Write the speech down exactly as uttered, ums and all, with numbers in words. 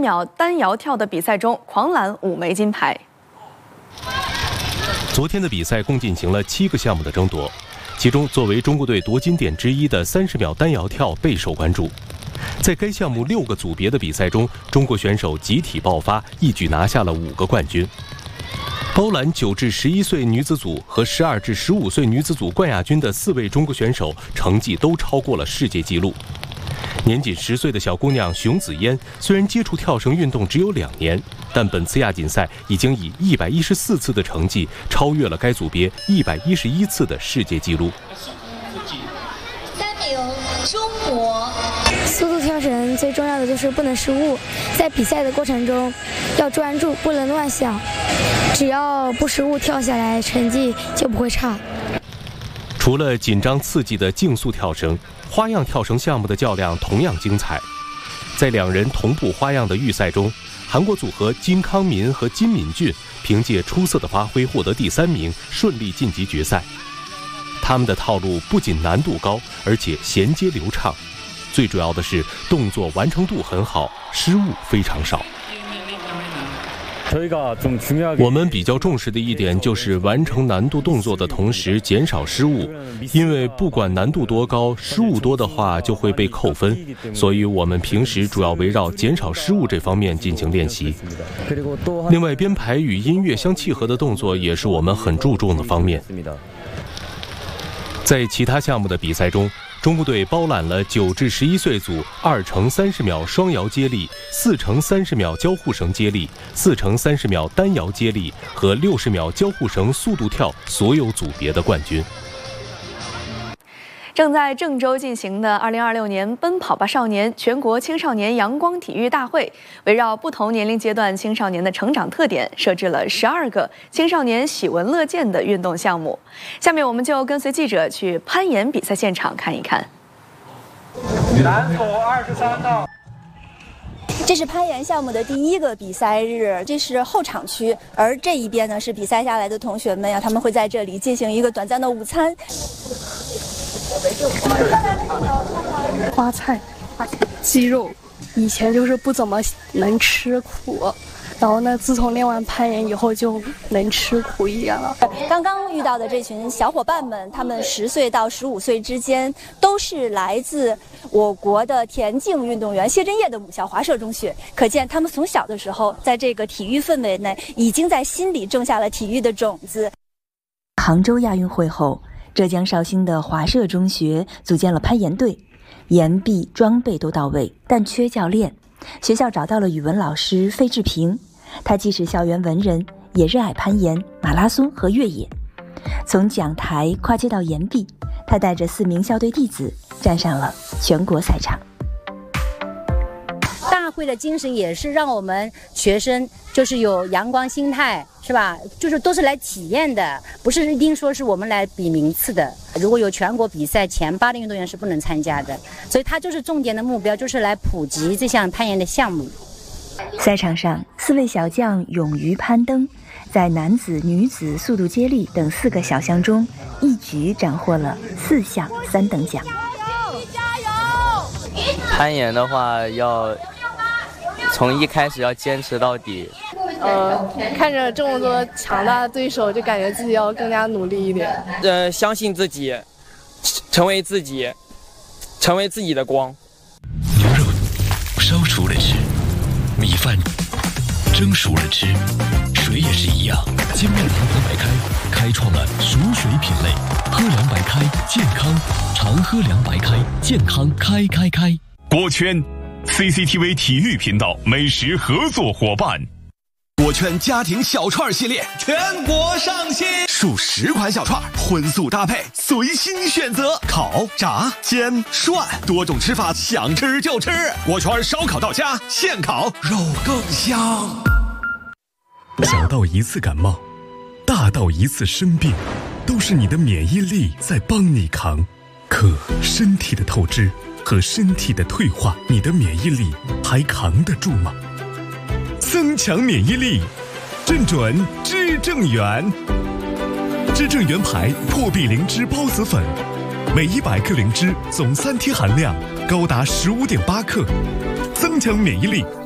秒单摇跳的比赛中狂揽五枚金牌。 昨天的比赛共进行了七个项目的争夺，其中作为中国队夺金点之一的三十秒单摇跳备受关注。在该项目六个组别的比赛中，中国选手集体爆发，一举拿下了五个冠军。包揽九至十一岁女子组和十二至十五岁女子组冠亚军的四位中国选手，成绩都超过了世界纪录。年仅十岁的小姑娘熊子嫣，虽然接触跳绳运动只有两年，但本次亚锦赛已经以一百一十四次的成绩超越了该组别一百一十一次的世界纪录。 三名中国。 速度跳绳最重要的就是不能失误，在比赛的过程中要专注，不能乱想，只要不失误跳下来，成绩就不会差。 除了紧张刺激的竞速跳绳，花样跳绳项目的较量同样精彩。在两人同步花样的预赛中，韩国组合金康民和金敏俊凭借出色的发挥获得第三名，顺利晋级决赛。他们的套路不仅难度高，而且衔接流畅，最主要的是动作完成度很好，失误非常少。我们比较重视的一点就是完成难度动作的同时减少失误，因为不管难度多高，失误多的话就会被扣分，所以我们平时主要围绕减少失误这方面进行练习。另外，编排与音乐相契合的动作也是我们很注重的方面。在其他项目的比赛中，中国队包揽了九至十一岁组二乘三十秒双摇接力、四乘三十秒交互绳接力、四乘三十秒单摇接力和六十秒交互绳速度跳所有组别的冠军。 正在郑州进行的二零二六年奔跑吧少年全国青少年阳光体育大会，围绕不同年龄阶段青少年的成长特点，设置了十二个青少年喜闻乐见的运动项目。下面我们就跟随记者去攀岩比赛现场看一看。 男左二十三道。 这是攀岩项目的第一个比赛日，这是后场区，而这一边呢是比赛下来的同学们呀，他们会在这里进行一个短暂的午餐。 花菜、鸡肉，以前就是不怎么能吃苦，然后呢，自从练完攀岩以后就能吃苦一点了。 刚刚遇到的这群小伙伴们，他们十岁到十五岁之间，都是来自我国的田径运动员谢震业的母校华社中学。可见他们从小的时候，在这个体育氛围内，已经在心里种下了体育的种子。 杭州亚运会后，浙江绍兴的华社中学组建了攀岩队，岩壁装备都到位，但缺教练。学校找到了语文老师费志平，他既是校园文人，也热爱攀岩、马拉松和越野。从讲台跨界到岩壁，他带着四名校队弟子站上了全国赛场。 大会的精神也是让我们学生就是有阳光心态，是吧？就是都是来体验的，不是一定说是我们来比名次的。如果有全国比赛前八的运动员是不能参加的，所以他就是重点的目标就是来普及这项攀岩的项目。 赛场上，四位小将勇于攀登，在男子、女子速度接力等四个小项中，一举斩获了四项三等奖。 加油！攀岩的话，要从一开始要坚持到底。 呃，看着这么多强大的对手，就感觉自己要更加努力一点。 呃，相信自己，成为自己，成为自己的光。 牛肉烧熟了吃，米饭蒸熟了吃，水也是一样。金麦郎喝白开开创了熟水品类，喝凉白开健康，常喝凉白开健康开开开。 果圈 C C T V 体育频道美食合作伙伴。 果圈家庭小串系列全国上新，数十款小串，荤素搭配，随心选择，烤、炸、煎、涮，多种吃法，想吃就吃。果圈烧烤到家，现烤肉更香。 小到一次感冒，大到一次生病，都是你的免疫力在帮你扛。可身体的透支和身体的退化，你的免疫力还扛得住吗？增强免疫力，正准知正元。知正元牌破壁灵芝孢子粉，每一百克灵芝总三贴含量高达十五点八克，增强免疫力，